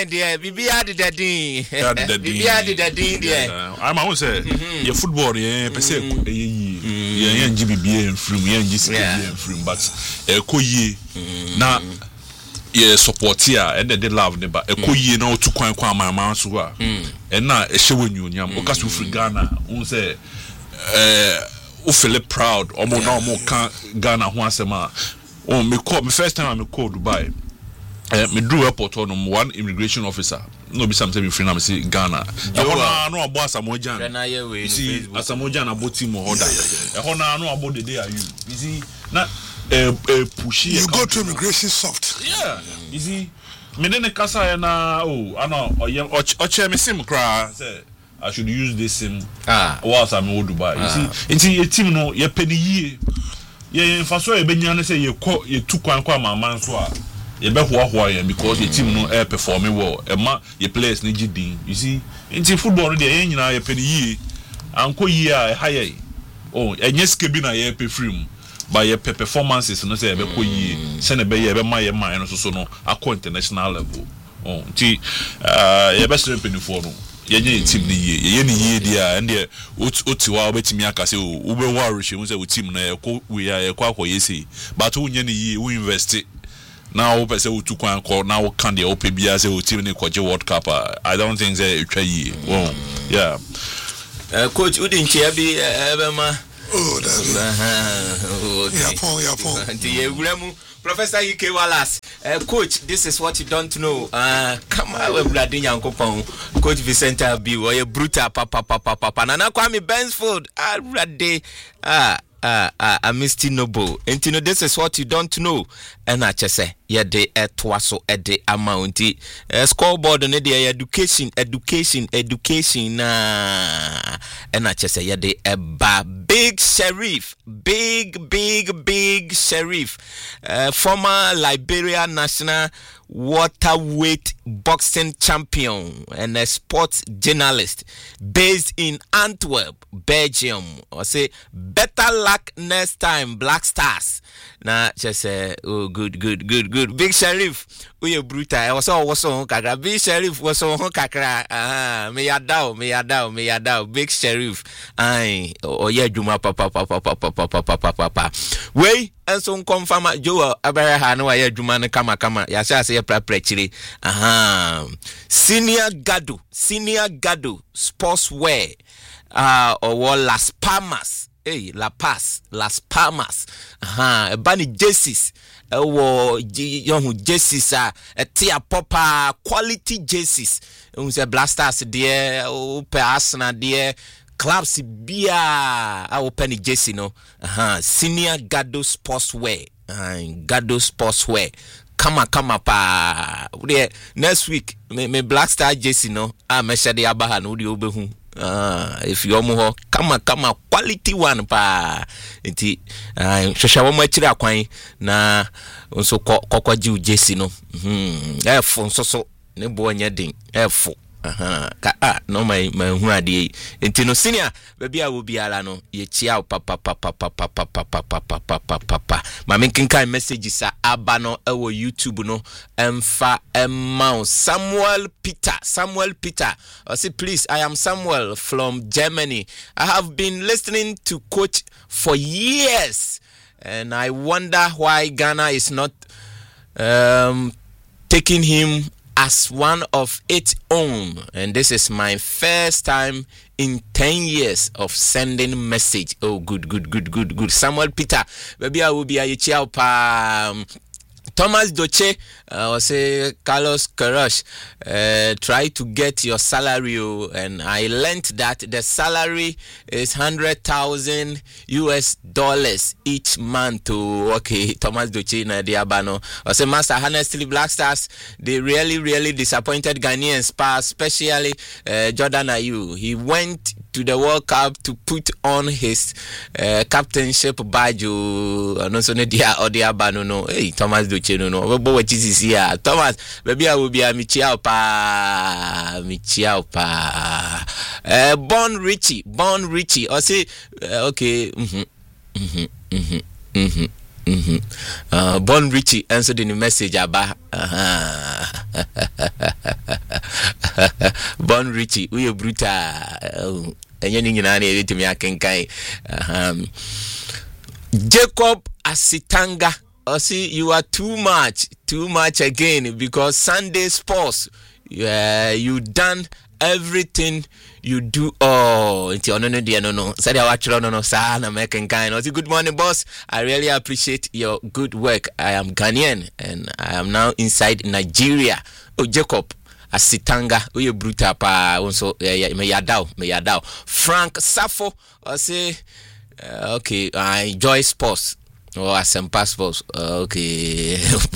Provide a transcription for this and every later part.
dear, Bibia did that din. Bibia did that din, dear. I'm always say, your football, yeah, per se, yeah, GBB and from yeah, GCB and from, but a coye now, yeah, support here, and they love them, but a coye no to quite my man's work, and now a show you, because we free Ghana, who say, who feel proud, or more can Ghana once a month. Oh, me first time I called Dubai. Me drew airport on one immigration officer. No be something me free na me say Ghana. No abo Asamoah. You see Asamoah na boti mo order. No abo the day are you. You see na pushy. You go to immigration soft. Yeah. You see me then the kasa na oche me sim kra say I should use this sim. Whilst I'm in Dubai. You see a team no ye penny ye. Ye faso e benya ne say ye tu kwan ma man so a ye be hoahoa because the team no performing well e ma ye players ni gidin you see in football no dey nyina ye pedi yi anko yi a high enye ske bi na ye pe free but ye performances no say e be ko yi se ne be ye be ma ye man no so no akọ international level nti ye be sere penifo no ye team ni ye ni ye dia and ye otiwa obetimi aka say wo be worry she say wo team na ye ko we ye kwa akọ ye say but wo nye ni ye wo invest now we say we took one call now can the open bia say we team ni kwaje World Cup I don't think say etwa yi yeah coach udin chia bi ebema that's Yapon the Ewuremu Professor Ike Wallace coach this is what you don't know come we blade Nyankopon coach Vicente Abi or brutal papa Nana Kwame Bensford already a Misty Noble. And you know, this is what you don't know. And I just say, yeah, they twaso at the amount. Scoreboard on the education. And I just say, yeah, they big sheriff, big sheriff, former Liberia national waterweight boxing champion and a sports journalist based in Antwerp, Belgium. I say better luck next time, Black Stars. Nah, just say oh good. Big Sheriff, we brutal. I was on kakra. Big Sheriff was on kakra. Me yadao. Big Sheriff. Aye. Oh yeah, Juma papa. Wey, and so confirm Joe Abraham no ya Juma ne kama. Ya say prechiri. Senior Gado sportswear. Or Las Palmas. Hey, La Paz, Las Palmas. Bani jerseys. Young jerseys a tia papa quality jerseys. Say Blasters there, pe Arsenal there. Clubs bia a open jersey no. Senior Gado sportswear. Gado sportswear. Kama pa. Next week me Black Star jersey no. Me shade abaha no di obehu. If you omo kama quality one pa nti hwehwa wo machiri akwan na nso kokwaji ujesi no efo nso ne bo nya den efo no my hu ade nti no senior baby a wo biara no ye chia papa ma menkinkan messages aba no ewo YouTube no emfa emma Samuel Peter I say please I am Samuel from Germany. I have been listening to coach for years and I wonder why Ghana is not taking him as one of its own, and this is my first time in 10 years of sending message. Oh, good. Samuel Peter, maybe I will be a child pa. Thomas Doche, or say Carlos Queiroz, try to get your salary, and I learned that the salary is $100,000 each month. Okay, Thomas Doche na diabano. I say, Master, honestly, Black Stars, they really disappointed Ghanaians, especially Jordan Ayew. He went to the World Cup to put on his captainship badge. No, so no dia or diabano no. Hey, Thomas Doche. No, but what is here? Thomas, maybe I will be a Michiao pa. Born Richie. Or say, okay. Bon Richie answered in the message about Bon Richie, we are brutal. And you know, to me, I can Jacob Asitanga. I see you are too much again because Sunday sports. You done everything you do. Oh, no. Said I watch no sana American kind. I say good morning, boss. I really appreciate your good work. I am Ghanaian and I am now inside Nigeria. Oh, Jacob Asitanga, we brutal pa. Also, me yadao. Frank Safo. I say, okay. I enjoy sports. Oh, Asempa Sports. Okay.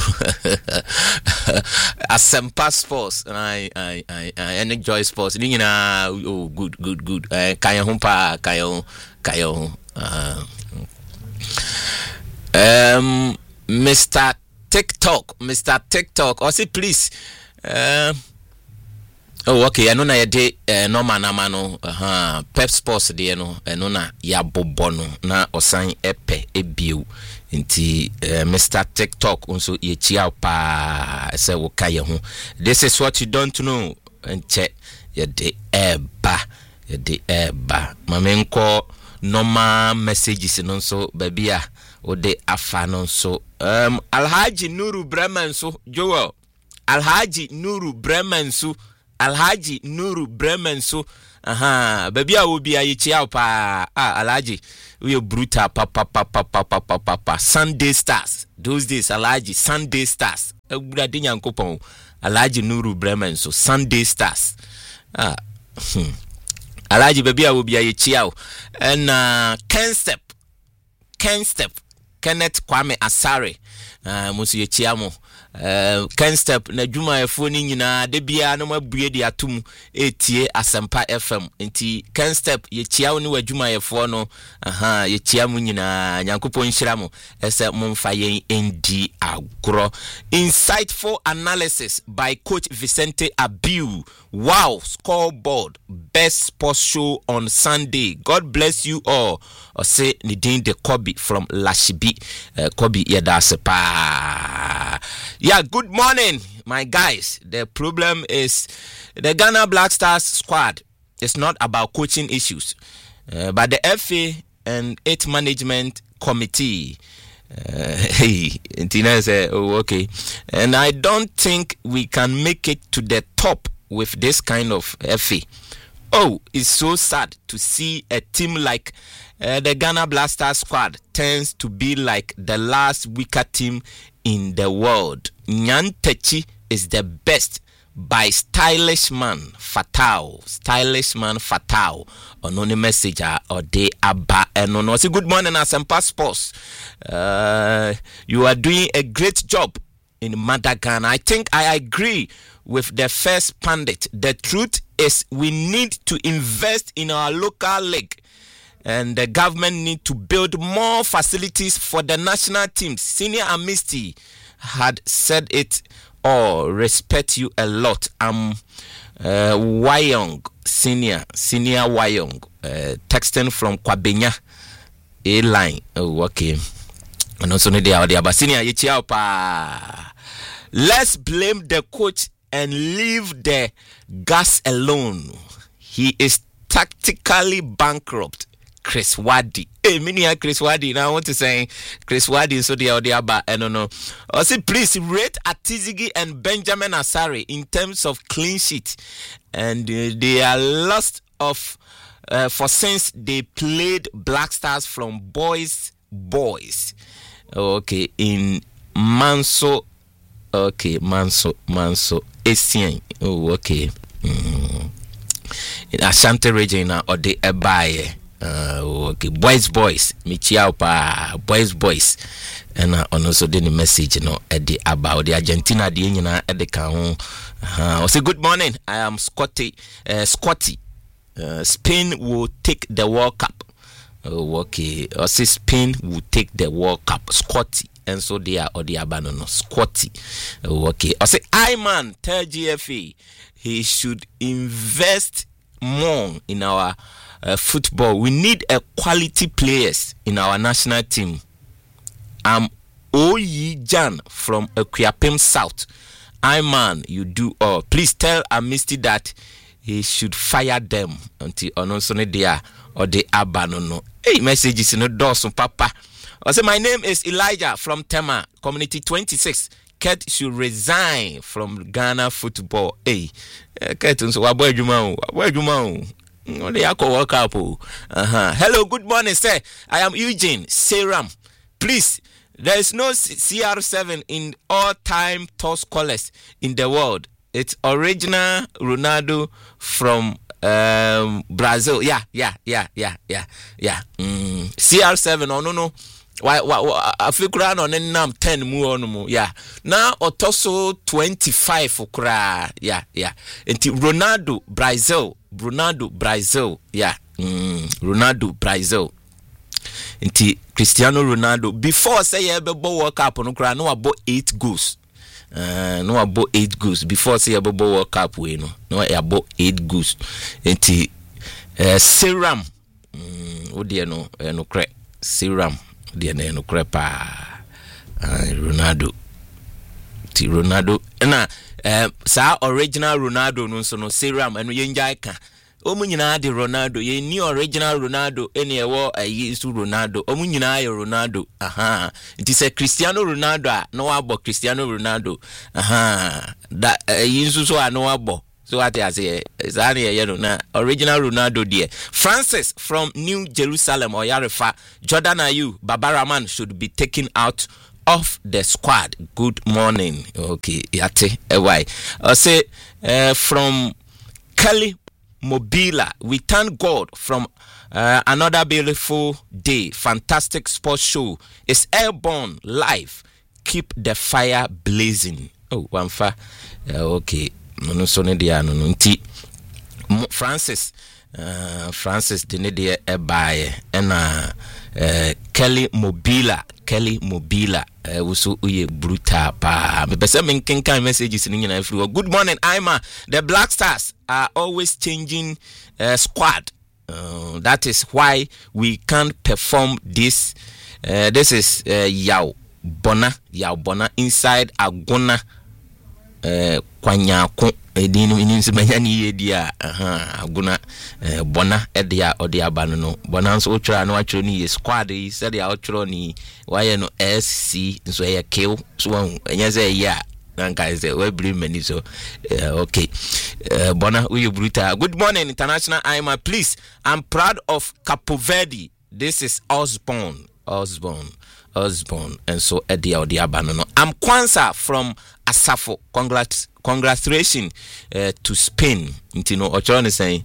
Asempa Sports. I enjoy sports. Oh, good. Kaya humpa, kaya. Mr. TikTok. I say please. Oh, okay. I know na yede normal na mano. Pep Sports de no. No na ya bobono na osan epe ebio. Inti Mr. TikTok also ye chia pa se wo ka ye ho. This is what you don't know. Enche yede eba. Mamenko normal messages no so babia ode afa no so. Alhaji Nuru Bremen so Joel. Alhaji Nuru Bremen so baby I will be a chia pa Alhaji we brutal papa Sunday Stars those days Alhaji Sunday Stars Alhaji Nuru Bremen so Sunday Stars Alhaji baby I will be a chia and Ken Step Kenneth Kwame Asare musu ye chia mo Ken Step na dwuma efo ni nyina de bia no mabue de atum etie Asempa FM nti Ken Step ye chia woni wadwuma efo no ye chia mu nyina Nyankopon hyira mo ese momfa yen endi agro. Insightful analysis by Coach Vicente Abiu. Wow, scoreboard best sports show on Sunday. God bless you all. Or say Nidin de Kobe from Lashibi. Kobe Yadasepa. Yeah, good morning, my guys. The problem is the Ghana Black Stars squad. It's not about coaching issues, but the FA and its management committee. Tina said, "Oh, okay," and I don't think we can make it to the top with this kind of FA. Oh, it's so sad to see a team like the Ghana Black Stars squad tends to be like the last weaker team in the world. Nyantechi is the best by Stylish Man Fatal. Only messenger or day abba and no. Say good morning, Asempa Sports. You are doing a great job in Madagascar. I think I agree with the first pundit. The truth is we need to invest in our local league. And the government need to build more facilities for the national teams. Senior Amnesty had said it all. Respect you a lot. I'm Wayong, senior Wayong, texting from Kwabenya A line. Oh, okay. And also need the but senior pa. Let's blame the coach and leave the gas alone. He is tactically bankrupt. Chris Wadi. Hey, mini Chris Wadi. Now I want to say Chris Wadi so the audio but I don't know. I say please rate Atizigi and Benjamin Asare in terms of clean sheet. And they are lost of for since they played Black Stars from boys. Okay, in Manso. Okay, Manso Essien. Oh, okay. In Ashanti region or the Ebaye. Okay, boys, Michiao pa boys, and also the message about the Argentina the at the count. I say good morning. I am Scotty. Spain will take the World Cup. Okay, I say Spain will take the World Cup. Scotty, and so they are or the abandon Scotty. Okay, I say I man tell GFA he should invest more in our football. We need a quality players in our national team. I'm Oyi Jan from Akuapem South. Man, you do all. Please tell Amisty that he should fire them until onosone dia or the abanono. Hey, messages no dosun papa. I say my name is Elijah from Tema Community 26. Kurt should resign from Ghana football. Hey, Kurt so aboy juma o. Only akọ work up. Hello, good morning, sir. I am Eugene Seram. Please, there is no CR7 in all-time top scorers in the world. It's original Ronaldo from Brazil. Yeah. CR7, no. Why Africa no nam 10 mu no. Yeah. Now otoso 25 for kra. Yeah. Enti Ronaldo Brazil. Yeah. Ronaldo Brazil. Nti Cristiano Ronaldo before say Bebo World Cup no kra no about 8 goals. No about 8 goals before say Bebo World Cup we no about 8 goals. Nti Seram odi no kra Seram odi no kra pa Ronaldo na sa original Ronaldo no so no Seram eno yenjai ka omu nyina de Ronaldo ye ni original Ronaldo ene ewo ayisu Ronaldo omu nyina ye Ronaldo it is a Cristiano Ronaldo no abo Cristiano Ronaldo that yinsu so no abo so what I say zani ye no na original Ronaldo there. Francis from New Jerusalem or Yarefa, Jordan Ayew Babaraman should be taken out of the squad. Good morning. Okay, yate why I say from Kelly Mobila, we thank God from another beautiful day. Fantastic sports show is airborne live. Keep the fire blazing. Oh, one fire. Okay, no so ne dia no nti Francis de ne dia e bae na Kelly Mobila wuso uye brutal pa me pese men kenkan messages ni nyina free. Good morning Ima. The Black Stars are always changing squad. That is why we can't perform this. This is Yao Bona inside Agona Kwanyako edinu ininse banyani yedia Agona Bona edia odia banono Bona nso otwra no atwro ni squad yi said ya otwro ni why no SC nso ya kill so enya say ya nanka say we bring many so okay Bona we brutal. Good morning international Ima. Please, I'm proud of Capo Verde. This is Osborne and so edia odia banono. I'm Kwanza from Asafo. Congratulations to Spain. You know, Ochon is saying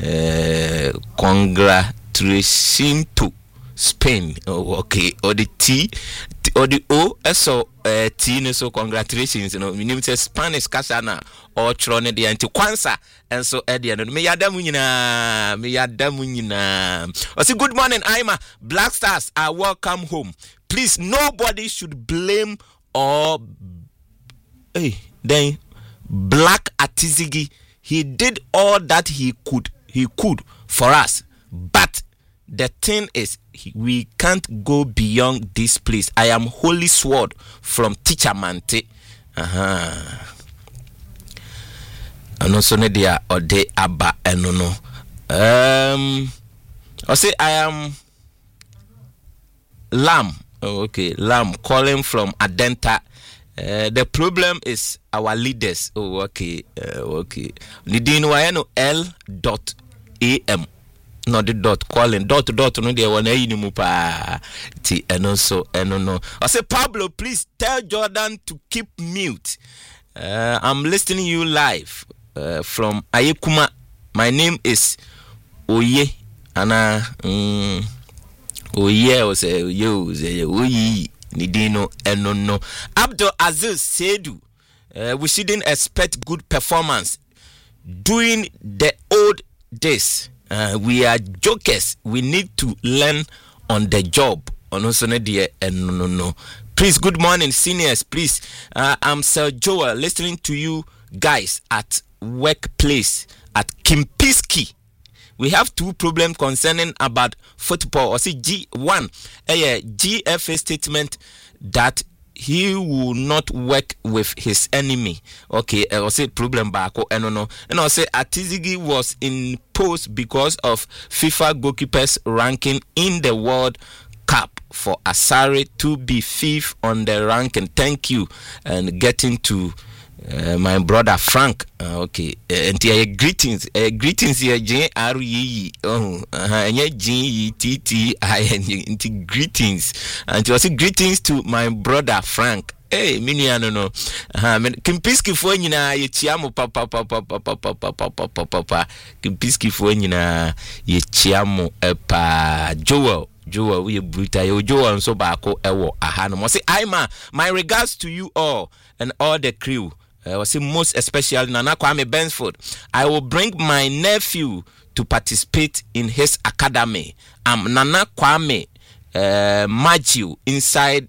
congratulations to Spain. Oh, okay. Or the T or the O so T so congratulations. You know, we name say Spanish kasana or Trone the anti Kwanza and so Eddie and me yadamunyina. I say good morning, Ima. Black Stars are welcome home. Please, nobody should blame or then Black Atizigi. He did all that he could for us, but the thing is we can't go beyond this place. I am Holy Sword from Teacher Mante. And also Nedia Ode Abba Enono. I say I am Lam. Okay, Lam calling from Adenta. The problem is our leaders. Oh, okay. Nidin wayano L.am. No the dot calling dot no dey one ayi pa ti eno so eno no. I say Pablo, please tell Jordan to keep mute. I'm listening you live from Ayekuma. My name is Oye Ana Oye o say Oyi Nidino enono. Abdul Aziz Sedu, we shouldn't expect good performance doing the old days. We are jokers. We need to learn on the job. No. Please, good morning, seniors. Please, I'm Sir Joel, listening to you guys at workplace at Kimpiski. we have two problems concerning about football. Or say G1, GFA statement that he will not work with his enemy. Okay, I say problem back. And I say Atizigi was in post because of FIFA goalkeepers ranking in the World Cup for Asare to be fifth on the ranking. Thank you. And getting to my brother Frank. Okay, and greetings here, JRE. GTTI greetings. And to say greetings to my brother Frank. Hey, mini no. Kimpiski fo nyina ye chiamo papa. Kimpiski fo nyina ye chiamo pa Joel we bruta yo Joel so baako ewo ahano. Mo say Aima, my regards to you all and all the crew. I say most especially Nana Kwame Bensford. I will bring my nephew to participate in his academy. Nana Kwame Matthew inside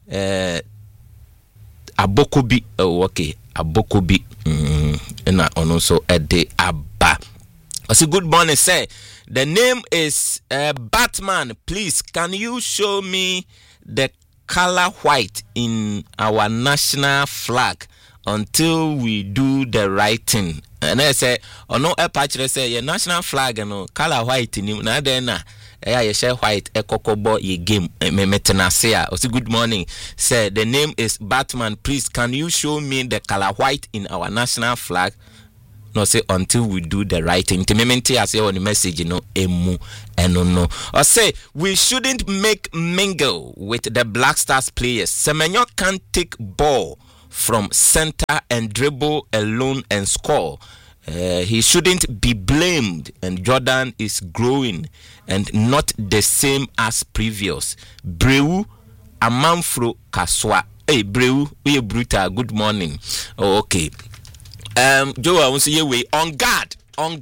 Abokobi. Oh, okay, Abokobi. And also Ede Abba. I say good morning, sir. The name is Batman. Please, can you show me the color white in our national flag until we do the right thing? And I say, oh no, a patch say your national flag no color white in na then you share white a cocobo ye game metenasea. Also good morning. Say the name is Batman. Please, can you show me the color white in our national flag? No say until we do the right thing. Timementi I say on the message, emu no. Or say we shouldn't make mingle with the Black Stars players. Semenyo can't take ball from center and dribble alone and score. He shouldn't be blamed, and Jordan is growing and not the same as previous. Breu Amanfro Kaswa. Hey Breu, we brutal. Good morning. Oh, okay. Joe, I want to say way on guard.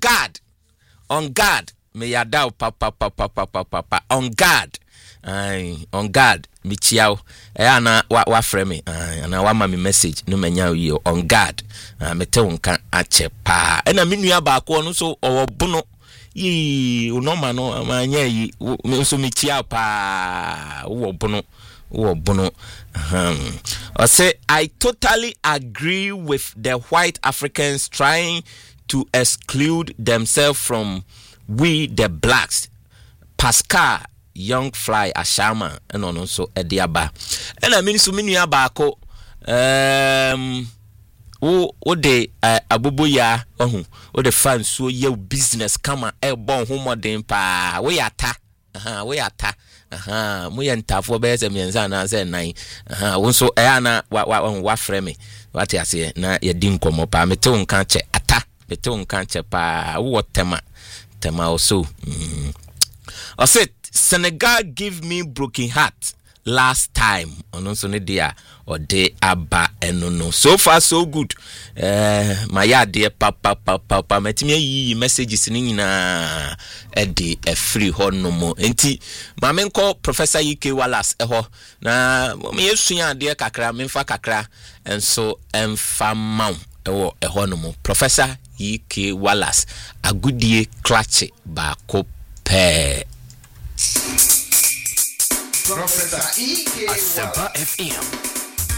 May ya down papa on guard. On guard. Michiao. Ana wa frame. Ana wa mami message. No menya yo on guard. Mete unka ache pa. Ena minu ya ba ko no so owobuno. Yi unoma no manya yi so michiao pa. Owobuno. I say I totally agree with the white Africans trying to exclude themselves from we the blacks. Pascal Young Fly Ashama and also Ediaba. And I mean so many abako o de abubuya o de fans so ye business kama e bon homodin pa we ata moya ntafo be se mienza na se nan wonso na wa frame what you say na ye di nkomo pa mete wonka che ata mete wonka che pa wo tema also I said Senegal give me broken heart last time onso ne dia or de aba enono. So far so good. My dear papa metimi yi messages ni nyina e de free ho no mo enti ma me nko Professor UK Wallace ho na me yesua de kakra me fa kakra enso emfa maw e ho no mo. Professor UK Wallace agudie clutch ba ko pe Professor EK Asempa FM